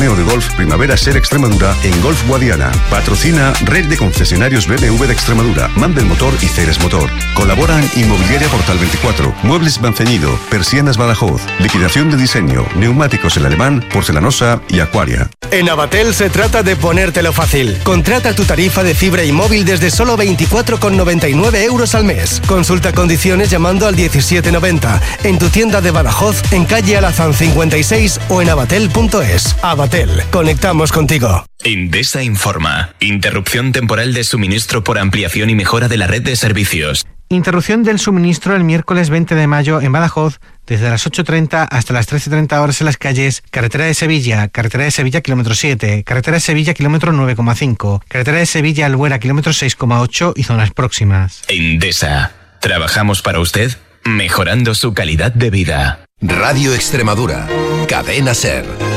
torneo de golf Primavera Ser Extremadura en Golf Guadiana. Patrocina Red de Concesionarios BMW de Extremadura, Mandel Motor y Ceres Motor. Colaboran Inmobiliaria Portal 24, Muebles Manceñido, Persianas Badajoz, Liquidación de Diseño, Neumáticos El Alemán, Porcelanosa y Aquaria. En Avatel se trata de ponértelo fácil. Contrata tu tarifa de fibra y móvil desde solo 24,99 euros al mes. Consulta condiciones llamando al 1790 en tu tienda de Badajoz, en calle Alazán 56 o en avatel.es. Avatel, conectamos contigo. Endesa informa. Interrupción temporal de suministro por ampliación y mejora de la red de servicios. Interrupción del suministro el miércoles 20 de mayo en Badajoz, desde las 8:30 hasta las 13:30 horas en las calles Carretera de Sevilla kilómetro 7, Carretera de Sevilla kilómetro 9,5, Carretera de Sevilla Albuera kilómetro 6,8 y zonas próximas. Endesa. Trabajamos para usted, mejorando su calidad de vida. Radio Extremadura. Cadena SER.